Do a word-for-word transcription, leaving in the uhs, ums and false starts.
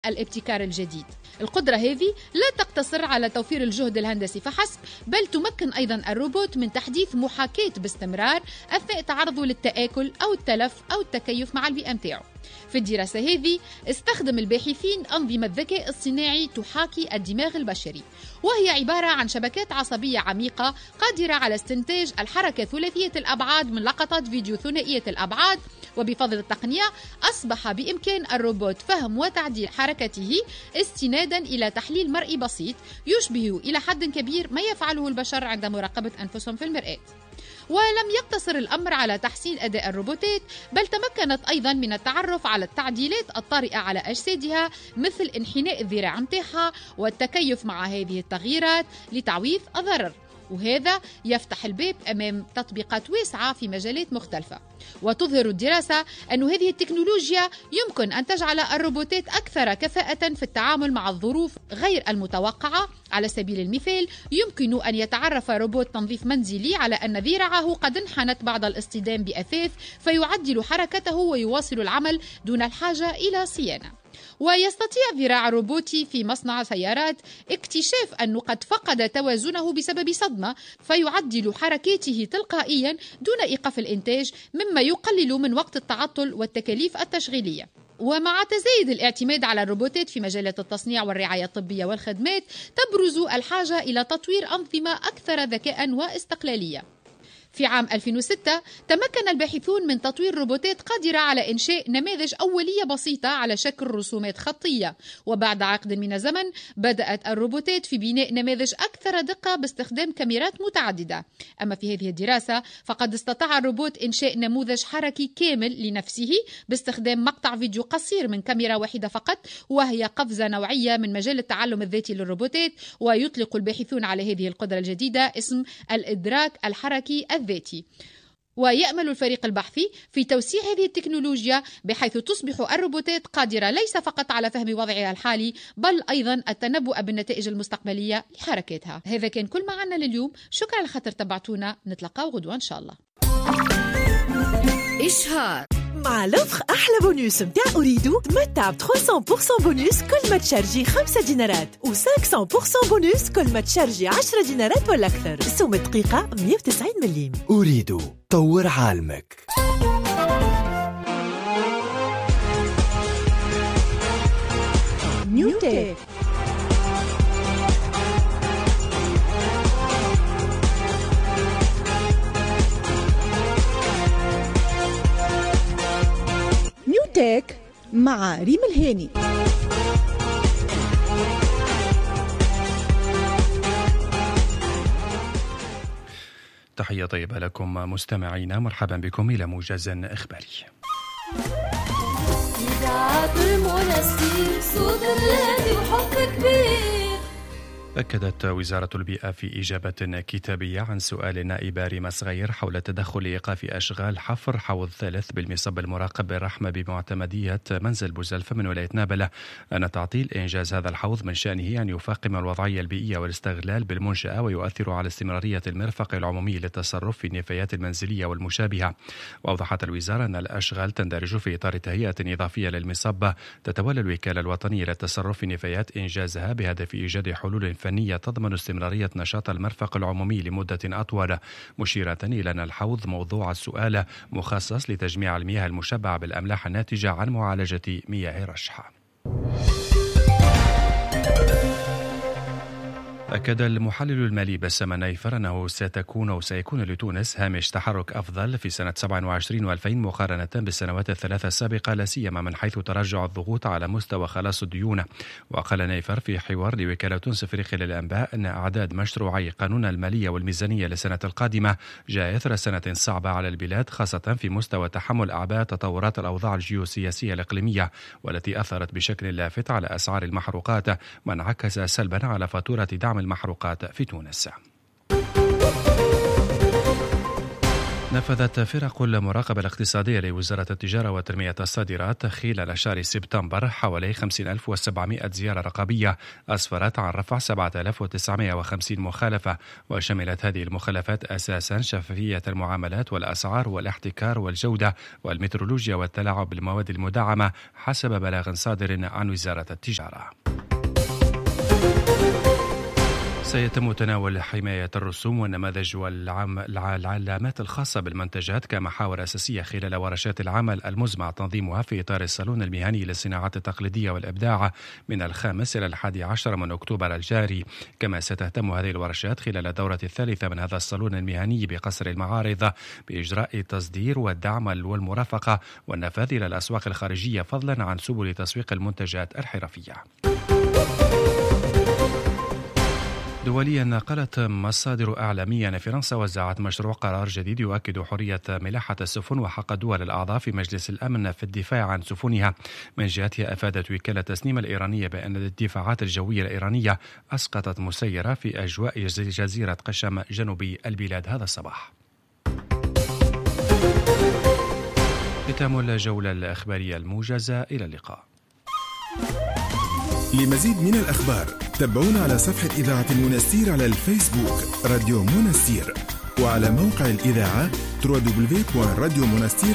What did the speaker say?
الابتكار الجديد. القدرة هذه لا تقتصر على توفير الجهد الهندسي فحسب، بل تمكن أيضا الروبوت من تحديث محاكاة باستمرار أثناء تعرضه للتآكل أو التلف أو التكيف مع البيئة متاعه. في الدراسة هذه استخدم الباحثين أنظمة ذكاء اصطناعي تحاكي الدماغ البشري، وهي عبارة عن شبكات عصبية عميقة قادرة على استنتاج الحركة ثلاثية الأبعاد من لقطات فيديو ثنائية الأبعاد. وبفضل التقنية أصبح بإمكان الروبوت فهم وتعديل حركته استنادا إلى تحليل مرئي بسيط يشبه إلى حد كبير ما يفعله البشر عند مراقبة أنفسهم في المرآة. ولم يقتصر الأمر على تحسين أداء الروبوتات، بل تمكنت أيضا من التعرف على التعديلات الطارئة على أجسادها مثل انحناء الذراع متاعها والتكيف مع هذه التغييرات لتعويض الضرر، وهذا يفتح الباب أمام تطبيقات واسعة في مجالات مختلفة. وتظهر الدراسة أن هذه التكنولوجيا يمكن أن تجعل الروبوتات أكثر كفاءة في التعامل مع الظروف غير المتوقعة. على سبيل المثال، يمكن أن يتعرف روبوت تنظيف منزلي على أن ذراعه قد انحنت بعد الاصطدام بأثاث، فيعدل حركته ويواصل العمل دون الحاجة إلى صيانة. ويستطيع ذراع روبوتي في مصنع سيارات اكتشاف أنه قد فقد توازنه بسبب صدمة، فيعدل حركاته تلقائيا دون إيقاف الإنتاج، مما يقلل من وقت التعطل والتكاليف التشغيلية. ومع تزايد الاعتماد على الروبوتات في مجالات التصنيع والرعاية الطبية والخدمات، تبرز الحاجة إلى تطوير أنظمة أكثر ذكاء واستقلالية. في عام ألفين وستة تمكن الباحثون من تطوير روبوتات قادرة على إنشاء نماذج أولية بسيطة على شكل رسومات خطية، وبعد عقد من الزمن بدأت الروبوتات في بناء نماذج أكثر دقة باستخدام كاميرات متعددة. أما في هذه الدراسة فقد استطاع الروبوت إنشاء نموذج حركي كامل لنفسه باستخدام مقطع فيديو قصير من كاميرا واحدة فقط، وهي قفزة نوعية من مجال التعلم الذاتي للروبوتات. ويطلق الباحثون على هذه القدرة الجديدة اسم الإدراك الحركي الذاتي. ويأمل الفريق البحثي في توسيع هذه التكنولوجيا بحيث تصبح الروبوتات قادرة ليس فقط على فهم وضعها الحالي، بل أيضا التنبؤ بالنتائج المستقبلية لحركاتها. هذا كان كل ما عنا لليوم، شكرا لخاطر تبعتونا، نتلقاو غدوة إن شاء الله. إشهار مع لوفر أحلى بونيوس متاع أريدو، تمتع ب ثلاثمية بالمية بونيوس كل ما تشارجي خمسة دينارات و خمسمية بالمية بونيوس كل ما تشارجي عشرة دينارات ولا أكثر. سوم دقيقة مية وتسعين مليم. أريدو، طور عالمك. نيوتك نيوتك مع ريم الهاني. تحية طيبة لكم مستمعينا، مرحبا بكم إلى موجز إخباري. أكدت وزارة البيئة في إجابة كتابية عن سؤال نائبة ريما صغير حول تدخل إيقاف أشغال حفر حوض ثالث بالمصب المراقب بالرحمة بمعتمدية منزل بوزلفة من ولاية نابلة أن تعطيل إنجاز هذا الحوض من شأنه أن يفاقم الوضعية البيئية والاستغلال بالمنشأة ويؤثر على استمرارية المرفق العمومي للتصرف في النفايات المنزلية والمشابهة. وأوضحت الوزارة أن الأشغال تندرج في إطار تهيئة إضافية للمصبة تتولى الوكالة الوطنية للتصرف في نفايات إنجازها بهدف إيجاد حلول فنية تضمن استمرارية نشاط المرفق العمومي لمدة أطول، مشيرة إلى أن الحوض موضوع السؤال مخصص لتجميع المياه المشبعة بالأملاح الناتجة عن معالجة مياه رشحة. أكد المحلل المالي بسام نايفر أنه ستكون أو سيكون لتونس هامش تحرك أفضل في سنة سبعة وعشرين وألفين مقارنة بالسنوات الثلاثة السابقة، لا سيما من حيث تراجع الضغوط على مستوى خلاص الديون. وقال نايفر في حوار لوكالة تونس أفريقيا للأنباء أن أعداد مشروعي قانون المالية والميزانية للسنة القادمة جاء إثر سنة صعبة على البلاد، خاصة في مستوى تحمل أعباء تطورات الأوضاع الجيوسياسية الإقليمية والتي أثرت بشكل لافت على أسعار المحروقات، ما انعكس سلبا على فاتورة دعم المحروقات في تونس. نفذت فرق المراقبة الاقتصادية لوزارة التجارة وتنمية الصادرات خلال شهر سبتمبر حوالي خمسين ألف وسبعمائة زيارة رقابية أسفرت عن رفع سبعة آلاف وتسعمائة وخمسين مخالفة، وشملت هذه المخالفات أساسا شفافية المعاملات والأسعار والاحتكار والجودة والمترولوجيا والتلاعب بالمواد المدعمة حسب بلاغ صادر عن وزارة التجارة. سيتم تناول حماية الرسوم والنماذج والعلامات الخاصة بالمنتجات كمحاور أساسية خلال ورشات العمل المزمع تنظيمها في إطار الصالون المهني للصناعات التقليدية والإبداع من الخامس إلى الحادي عشر من أكتوبر الجاري. كما ستهتم هذه الورشات خلال الدورة الثالثة من هذا الصالون المهني بقصر المعارض بإجراء التصدير والدعم والمرافقة والنفاذ إلى الأسواق الخارجية، فضلا عن سبل تسويق المنتجات الحرفية. دوليا، قالت مصادر أعلامية أن فرنسا وزعت مشروع قرار جديد يؤكد حرية ملاحة السفن وحق الدول الأعضاء في مجلس الأمن في الدفاع عن سفنها. من جهتها أفادت وكالة تسنيم الإيرانية بأن الدفاعات الجوية الإيرانية أسقطت مسيرة في أجواء جزيرة قشم جنوب البلاد هذا الصباح. ختام الجولة الإخبارية الموجزة، إلى اللقاء. لمزيد من الأخبار تابعونا على صفحة إذاعة المنستير على الفيسبوك راديو منستير، وعلى موقع الإذاعة دبليو دبليو دبليو دوت راديو منستير